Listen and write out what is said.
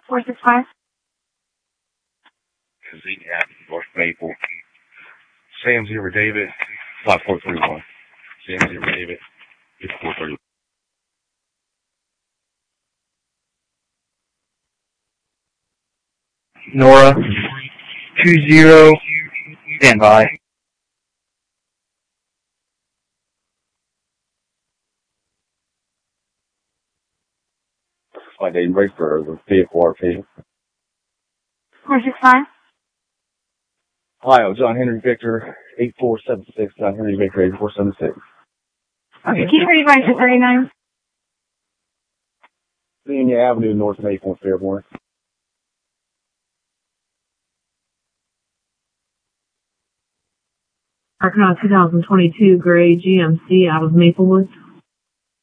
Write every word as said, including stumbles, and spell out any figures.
four six five. Kazia, North Maple. Sam Zero David, five four three one. Sam Zero David, five four three one. Nora, two zero, stand by. My name is for the vehicle R P. four six five. Ohio, John Henry Victor, eight four seven six, John Henry Victor, eight four seven six. Okay, can you read by two thirty-nine? Virginia Avenue, North Maple, Fairborn. Arkansas two thousand twenty-two gray G M C out of Maplewood.